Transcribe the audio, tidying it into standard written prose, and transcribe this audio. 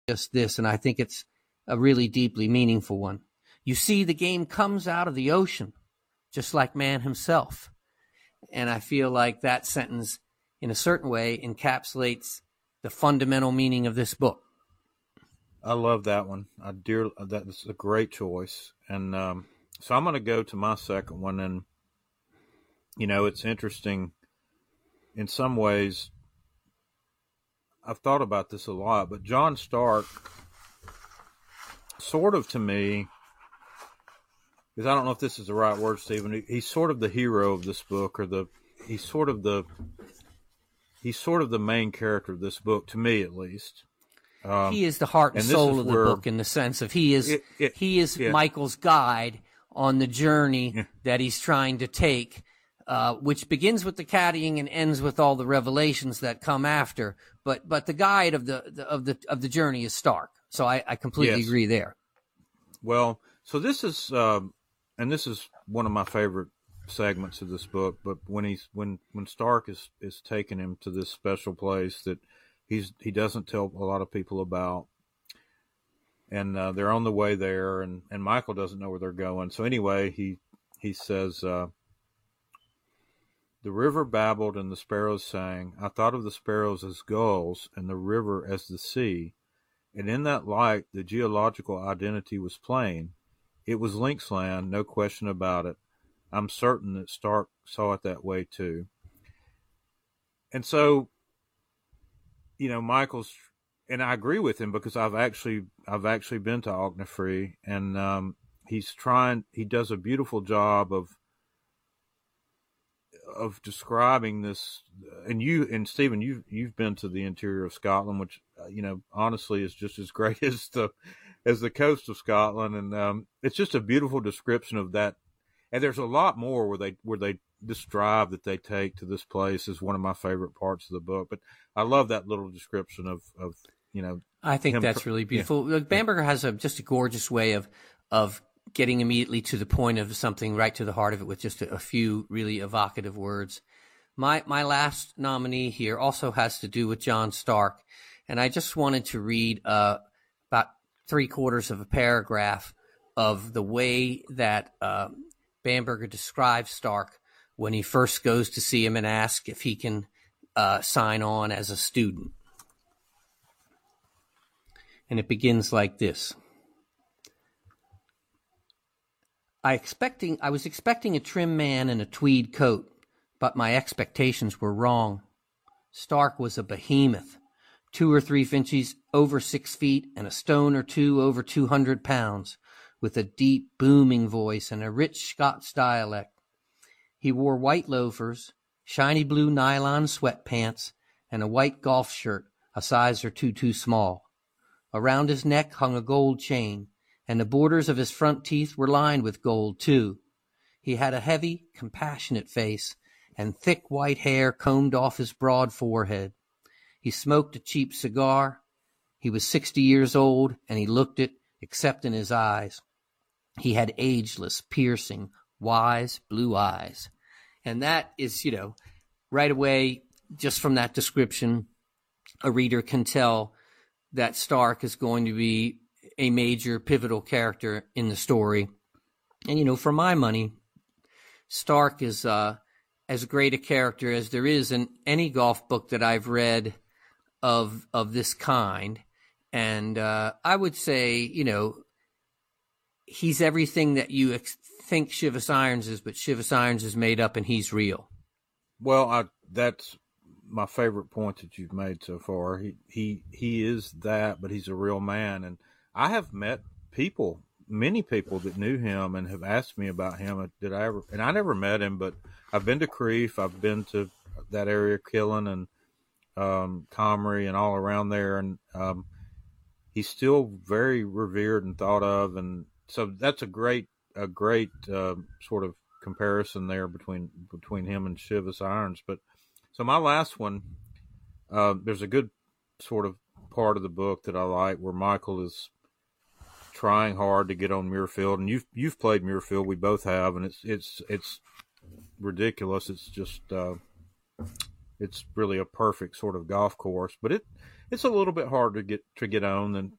just this, and I think it's a really deeply meaningful one. You see, the game comes out of the ocean, just like man himself. And I feel like that sentence, in a certain way, encapsulates the fundamental meaning of this book. I love that one. That's a great choice. And so I'm going to go to my second one. And, it's interesting in some ways. I've thought about this a lot, but John Stark, sort of to me, because I don't know if this is the right word, Stephen. He's sort of the hero of this book, or he's sort of the main character of this book, to me at least. He is the heart and soul of the book, in the sense of he is Michael's guide on the journey that he's trying to take, which begins with the caddying and ends with all the revelations that come after. But the guide of the journey is Stark. So I completely agree there. Well, so this is and this is one of my favorite segments of this book. But when Stark is taking him to this special place that he doesn't tell a lot of people about, and they're on the way there, and Michael doesn't know where they're going. So anyway, he says, the river babbled and the sparrows sang. I thought of the sparrows as gulls and the river as the sea. And in that light, the geological identity was plain. It was Lynx land, no question about it. I'm certain that Stark saw it that way too. And so, Michael's, and I agree with him, because I've actually been to Ochnafree, and he does a beautiful job of describing this. And Stephen, you've been to the interior of Scotland, which honestly is just as great as the coast of Scotland, and it's just a beautiful description of that. And there's a lot more where they this drive that they take to this place is one of my favorite parts of the book. But I love that little description of I think that's really beautiful. Yeah. Bamberger has just a gorgeous way of getting immediately to the point of something, right to the heart of it, with just a few really evocative words. My last nominee here also has to do with John Stark, and I just wanted to read about 3/4 of a paragraph of the way that Bamberger describes Stark when he first goes to see him and asks if he can sign on as a student. And it begins like this. I was expecting a trim man in a tweed coat, but my expectations were wrong. Stark was a behemoth, 2 or 3 inches over 6 feet and a stone or two over 200 pounds, with a deep, booming voice and a rich Scots dialect. He wore white loafers, shiny blue nylon sweatpants, and a white golf shirt, a size or two too small. Around his neck hung a gold chain, and the borders of his front teeth were lined with gold, too. He had a heavy, compassionate face, and thick white hair combed off his broad forehead. He smoked a cheap cigar. He was 60 years old, and he looked it, except in his eyes. He had ageless, piercing, wise blue eyes. And that is, right away, just from that description, a reader can tell that Stark is going to be a major pivotal character in the story. And, for my money, Stark is as great a character as there is in any golf book that I've read of this kind. And I would say, he's everything that you think Chivas Irons is, but Chivas Irons is made up and he's real. Well, that's my favorite point that you've made so far. He is that, but he's a real man. And I have met many people that knew him and have asked me about him. And I never met him, but I've been to Crieff. I've been to that area, Killen and Comrie and all around there. And he's still very revered and thought of. And so that's a great sort of comparison there between him and Chivas Irons. But so my last one, there's a good sort of part of the book that I like where Michael is trying hard to get on Muirfield, and you've played Muirfield, we both have, and it's ridiculous. It's just it's really a perfect sort of golf course, but it's a little bit hard to get on